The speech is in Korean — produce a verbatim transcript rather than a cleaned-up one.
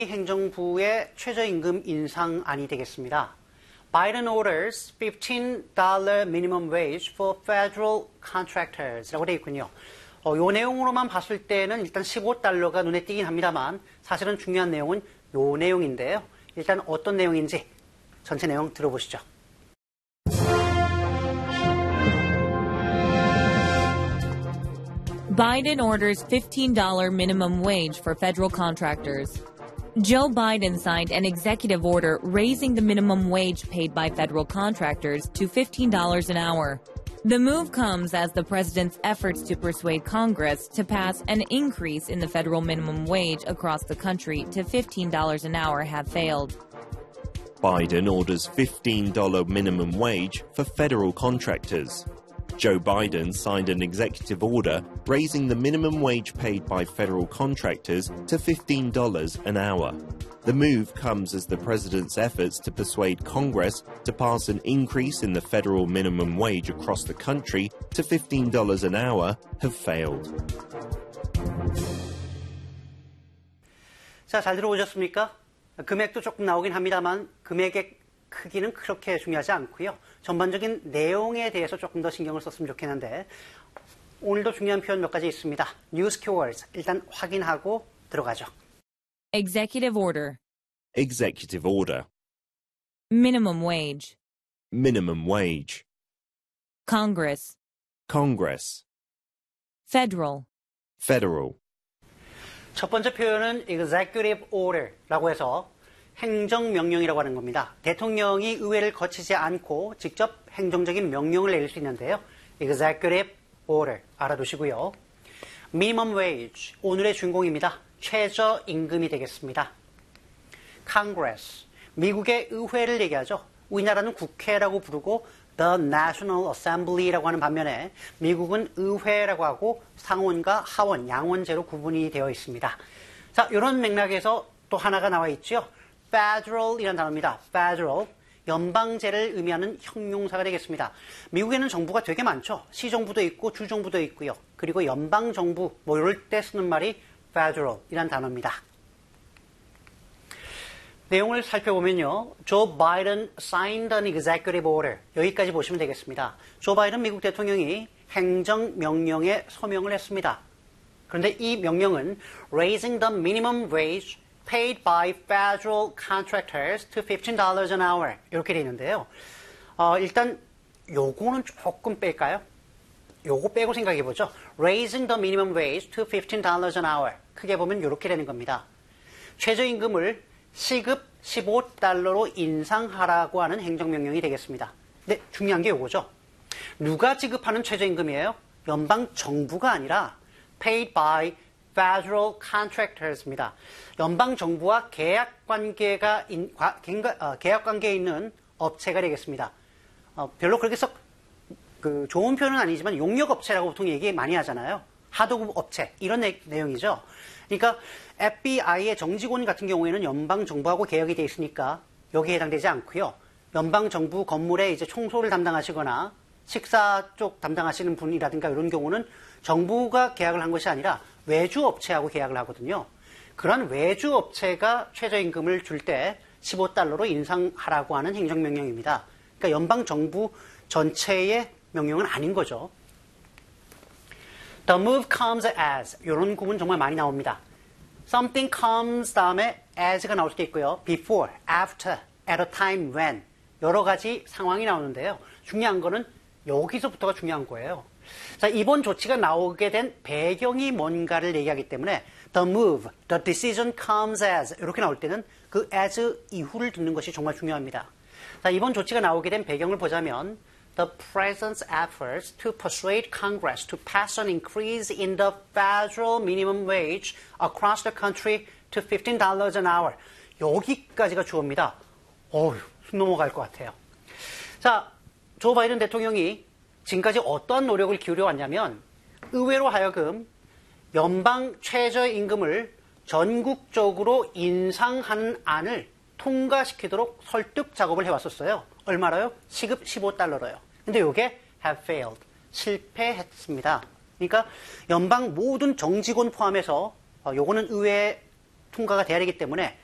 행정부의 최저임금 인상안이 되겠습니다. Biden orders fifteen dollar minimum wage for federal contractors라고 되어 있군요. 어, 요 내용으로만 봤을 때는 일단 십오 달러가 눈에 띄긴 합니다만 사실은 중요한 내용은 요 내용인데요. 일단 어떤 내용인지 전체 내용 들어보시죠. Biden orders fifteen dollar minimum wage for federal contractors. Joe Biden signed an executive order raising the minimum wage paid by federal contractors to fifteen dollars an hour. The move comes as the president's efforts to persuade Congress to pass an increase in the federal minimum wage across the country to fifteen dollars an hour have failed. Biden orders fifteen dollar minimum wage for federal contractors. Joe Biden signed an executive order raising the minimum wage paid by federal contractors to fifteen dollars an hour. The move comes as the president's efforts to persuade Congress to pass an increase in the federal minimum wage across the country to fifteen dollars an hour have failed. 자, 잘 들어오셨습니까? 금액도 조금 나오긴 합니다만 금액의 크기는 그렇게 중요하지 않고요. 전반적인 내용에 대해서 조금 더 신경을 썼으면 좋겠는데 오늘도 중요한 표현 몇 가지 있습니다. News keywords 일단 확인하고 들어가죠. Executive order. Executive order. Minimum wage. Minimum wage. Congress. Congress. Federal. Federal. 첫 번째 표현은 executive order라고 해서 행정명령이라고 하는 겁니다. 대통령이 의회를 거치지 않고 직접 행정적인 명령을 내릴 수 있는데요. executive order 알아두시고요. minimum wage 오늘의 주인공입니다. 최저임금이 되겠습니다. Congress 미국의 의회를 얘기하죠. 우리나라는 국회라고 부르고 The National Assembly라고 하는 반면에 미국은 의회라고 하고 상원과 하원, 양원제로 구분이 되어 있습니다. 자, 이런 맥락에서 또 하나가 나와 있죠. Federal이라는 단어입니다. Federal, 연방제를 의미하는 형용사가 되겠습니다. 미국에는 정부가 되게 많죠. 시정부도 있고 주정부도 있고요. 그리고 연방정부, 뭐 이럴 때 쓰는 말이 Federal이라는 단어입니다. 내용을 살펴보면요. 조 바이든 signed an executive order. 여기까지 보시면 되겠습니다. 조 바이든 미국 대통령이 행정명령에 서명을 했습니다. 그런데 이 명령은 raising the minimum wage paid by federal contractors to fifteen dollars an hour 이렇게 되어 있는데요. 어, 일단 요거는 조금 뺄까요? 요거 빼고 생각해보죠. Raising the minimum wage to fifteen dollars an hour 크게 보면 이렇게 되는 겁니다. 최저임금을 시급 십오 달러로 인상하라고 하는 행정명령이 되겠습니다. 근데 중요한 게 요거죠. 누가 지급하는 최저임금이에요? 연방정부가 아니라 paid by federal contractors입니다. 연방정부와 계약관계가 인, 과, 어, 계약관계에 있는 업체가 되겠습니다. 어, 별로 그렇게 썩 그 좋은 표현은 아니지만 용역업체라고 보통 얘기 많이 하잖아요. 하도급 업체 이런 내, 내용이죠. 그러니까 에프비아이의 정직원 같은 경우에는 연방정부하고 계약이 돼 있으니까 여기에 해당되지 않고요. 연방정부 건물에 이제 청소를 담당하시거나 식사 쪽 담당하시는 분이라든가 이런 경우는 정부가 계약을 한 것이 아니라 외주업체하고 계약을 하거든요. 그런 외주업체가 최저임금을 줄 때 십오 달러로 인상하라고 하는 행정명령입니다. 그러니까 연방정부 전체의 명령은 아닌 거죠. The move comes as 이런 구문 정말 많이 나옵니다. Something comes 다음에 as가 나올 수도 있고요. Before, after, at a time when 여러 가지 상황이 나오는데요. 중요한 거는 여기서부터가 중요한 거예요. 자, 이번 조치가 나오게 된 배경이 뭔가를 얘기하기 때문에 the move, the decision comes as 이렇게 나올 때는 그 as 이후를 듣는 것이 정말 중요합니다. 자, 이번 조치가 나오게 된 배경을 보자면 the president's efforts to persuade Congress to pass an increase in the federal minimum wage across the country to fifteen dollars an hour. 여기까지가 주어입니다. 어휴, 숨 넘어갈 것 같아요. 자, 조 바이든 대통령이 지금까지 어떠한 노력을 기울여 왔냐면 의회로 하여금 연방 최저임금을 전국적으로 인상하는 안을 통과시키도록 설득 작업을 해왔었어요. 얼마로요? 시급 십오 달러로요. 근데 이게 have failed. 실패했습니다. 그러니까 연방 모든 정직원 포함해서 요거는 의회 통과가 돼야 되기 때문에